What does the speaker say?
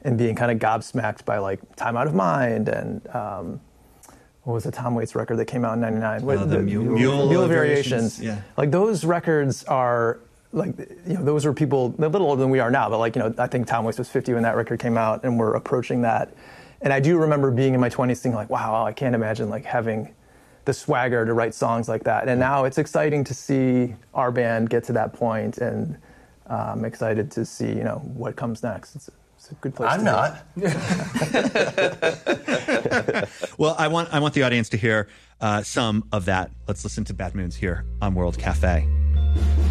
and being kind of gobsmacked by like Time Out of Mind and what was the Tom Waits record that came out in '99? The Mule Variations. Yeah. Like those records are like, those were people a little older than we are now, but like, I think Tom Waits was 50 when that record came out, and we're approaching that. And I do remember being in my 20s thinking like, wow, I can't imagine like having the swagger to write songs like that. And now it's exciting to see our band get to that point, and I'm excited to see, what comes next. It's a good place I'm to not. Well, I want the audience to hear some of that. Let's listen to Bad Moons here on World Cafe.